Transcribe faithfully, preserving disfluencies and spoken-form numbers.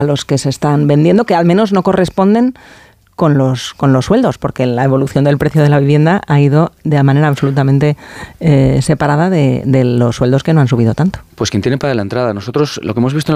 a los que se están vendiendo, que al menos no corresponden con los con los sueldos, porque la evolución del precio de la vivienda ha ido de manera absolutamente eh, separada de, de los sueldos que no han subido tanto. Pues quien tiene para la entrada. Nosotros lo que hemos visto